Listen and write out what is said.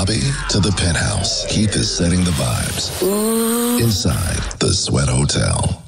lobby to the penthouse, Keith is setting the vibes. Inside the Sweat Hotel.